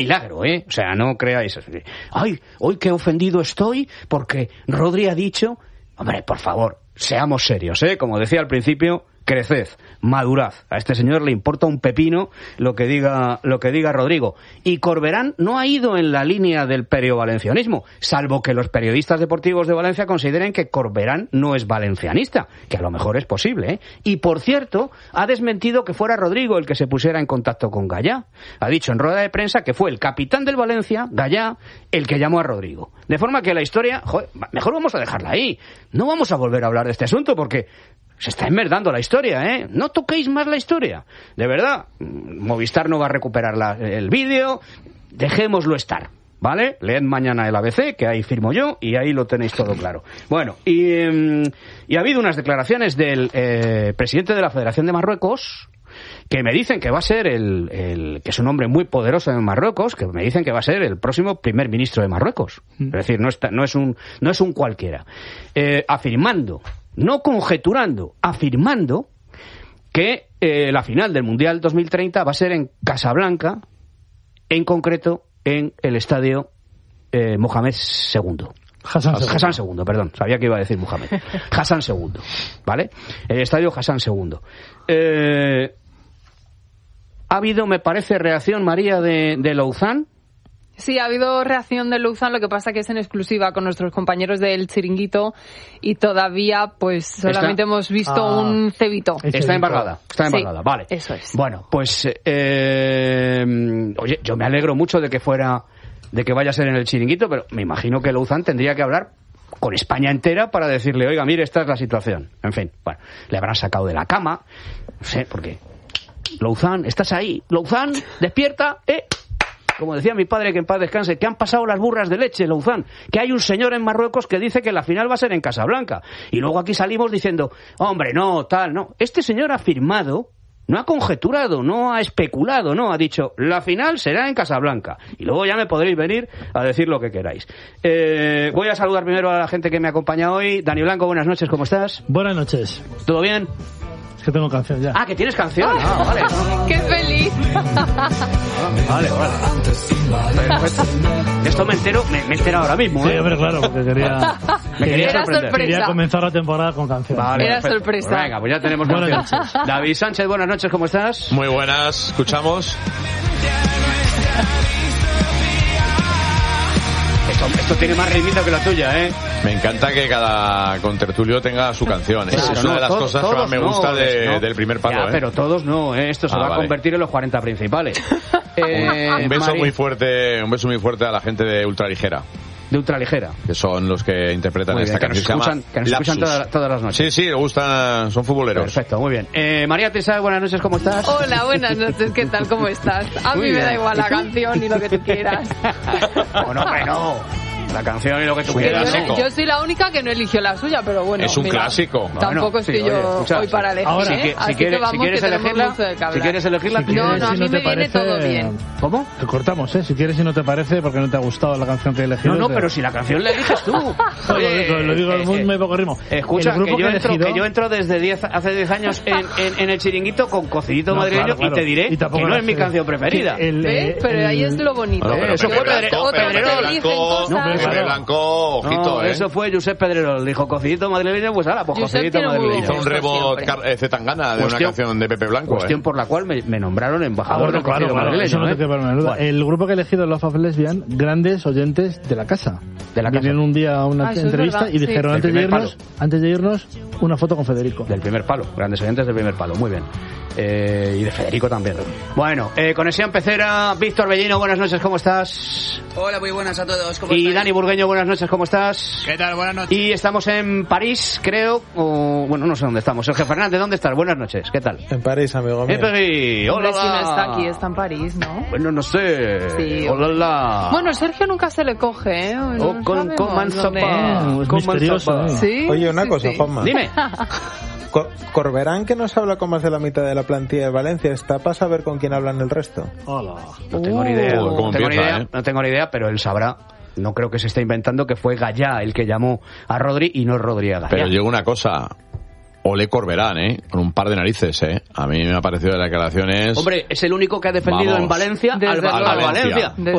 milagro, ¿eh? O sea, no creáis. Ay, hoy qué ofendido estoy porque Rodri ha dicho... Hombre, por favor, seamos serios, ¿eh? Como decía al principio, creced, madurad. A este señor le importa un pepino lo que diga Rodrigo. Y Corberán no ha ido en la línea del periovalencianismo, salvo que los periodistas deportivos de Valencia consideren que Corberán no es valencianista, que a lo mejor es posible, ¿eh? Y por cierto, ha desmentido que fuera Rodrigo el que se pusiera en contacto con Gallá. Ha dicho en rueda de prensa que fue el capitán del Valencia, Gallá, el que llamó a Rodrigo. De forma que la historia, joder, mejor vamos a dejarla ahí. No vamos a volver a hablar de este asunto porque... se está enmerdando la historia, ¿eh? No toquéis más la historia. De verdad, Movistar no va a recuperar el vídeo. Dejémoslo estar, ¿vale? Leed mañana el ABC, que ahí firmo yo, y ahí lo tenéis todo claro. Bueno, y ha habido unas declaraciones del presidente de la Federación de Marruecos, que me dicen que va a ser que es un hombre muy poderoso en Marruecos, que me dicen que va a ser el próximo primer ministro de Marruecos. Es decir, no es un cualquiera. Afirmando, no conjeturando, afirmando que la final del Mundial 2030 va a ser en Casablanca, en concreto en el estadio Mohamed II. Hassan II, perdón, sabía que iba a decir Mohamed. Hassan II, ¿vale? El estadio Hassan II. Ha habido, me parece, reacción, María, de Louzán. Sí, ha habido reacción de Louzán, lo que pasa que es en exclusiva con nuestros compañeos del Chiringuito y todavía pues solamente hemos visto un cebito. Está embargada, sí, vale. Eso es. Bueno, pues oye, yo me alegro mucho de que vaya a ser en el Chiringuito, pero me imagino que Louzán tendría que hablar con España entera para decirle, oiga, mire, esta es la situación. En fin, bueno, le habrán sacado de la cama, no sé, porque Louzán, ¿estás ahí? Louzán, despierta, como decía mi padre, que en paz descanse, que han pasado las burras de leche, Louzán, que hay un señor en Marruecos que dice que la final va a ser en Casablanca. Y luego aquí salimos diciendo, hombre, no, tal, no. Este señor ha firmado, no ha conjeturado, no ha especulado, no, ha dicho, la final será en Casablanca. Y luego ya me podréis venir a decir lo que queráis. Voy a saludar primero a la gente que me acompaña hoy. Dani Blanco, buenas noches, ¿cómo estás? Buenas noches. ¿Todo bien? Es que tengo canción ya. Ah, que tienes canción. Ah, vale. ¡Qué feliz! Vale. Esto me entero ahora mismo, ¿eh? Sí, hombre, claro, porque quería sorpresa. Quería comenzar la temporada con canción. Vale, era perfecto. sorpresa. Venga, pues ya tenemos canción. David Sánchez, buenas noches, ¿cómo estás? Muy buenas, escuchamos. Esto tiene más ritmito que la tuya, ¿eh? Me encanta que cada contertulio tenga su canción. Claro, es una de las cosas que más me gusta del primer palo. Ya, pero todos no, ¿eh? Esto se va a convertir en los 40 principales. Un beso muy fuerte a la gente de Ultraligera. De Ultraligera. Que son los que interpretan esta canción. Que nos escuchan todas las noches. Sí, gustan, son futboleros. Perfecto, muy bien. María Teresa, buenas noches, ¿cómo estás? Hola, buenas noches, ¿qué tal? ¿Cómo estás? A mí me da igual la canción y lo que tú quieras. Bueno. La canción y lo que tú quieras. Yo soy la única que no eligió la suya, pero bueno. Es un clásico. Tampoco estoy yo hoy para elegir. Ahora, si quieres elegirla, no, a mí me viene todo bien. ¿Cómo? Te cortamos, si quieres, si no te parece, porque no te ha gustado la canción que he elegido. No, pero si la canción la eliges tú. Lo digo muy poco ritmo. Escucha, que yo entro desde hace 10 años en el Chiringuito con Cocidito Madrileño, claro. Y te diré que no es mi canción preferida. Pero ahí es lo bonito. Eso fue Pedrerol. Pepe Blanco, ojito, Eso fue Josep Pedrerol. Dijo Cocidito Madrileño, pues ahora, pues Cocidito Madrileño. Hizo un rebot Zetangana de una canción de Pepe Blanco. Cuestión por la cual me nombraron embajador de Cocidito Madrileño. El grupo que he elegido, Love of Lesbian, grandes oyentes de la casa. Vinieron un día a una entrevista y dijeron, antes de irnos, una foto con Federico. Del primer palo, grandes oyentes del primer palo, muy bien. Y de Federico también. Bueno, Conexión Pecera, Víctor Bellino, buenas noches, ¿cómo estás? Hola, muy buenas a todos, ¿cómo y estáis? Dani Burgueño, buenas noches, ¿cómo estás? ¿Qué tal? Buenas noches. Y estamos en París, creo, bueno, no sé dónde estamos. Sergio Fernández, ¿dónde estás? Buenas noches, ¿qué tal? En París, amigo mío. En París, hola. Si no está aquí, está en París, ¿no? Bueno, no sé. Sí. Hola. Bueno, Sergio nunca se le coge, ¿eh? Misterioso, ¿Sí? Oye, una cosa, Juanma. Dime. Corberán, que nos habla con más de la mitad de la plantilla de Valencia, ¿está para saber con quién hablan el resto? Hola. No tengo ni idea. No tengo ni idea, pero él sabrá. No creo que se esté inventando que fue Gallá el que llamó a Rodri y no Rodri a Gallá. Pero digo una cosa. Ole Corberán, con un par de narices, A mí me ha parecido de las declaraciones... Hombre, es el único que ha defendido en Valencia al Valencia.